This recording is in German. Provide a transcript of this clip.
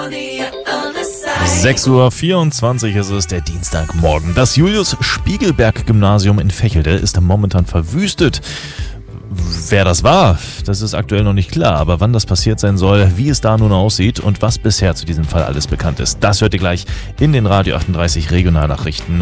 6:24 Uhr ist es, der Dienstagmorgen. Das Julius-Spiegelberg-Gymnasium in Vechelde ist momentan verwüstet. Wer das war, das ist aktuell noch nicht klar, aber wann das passiert sein soll, wie es da nun aussieht und was bisher zu diesem Fall alles bekannt ist, das hört ihr gleich in den Radio 38 Regionalnachrichten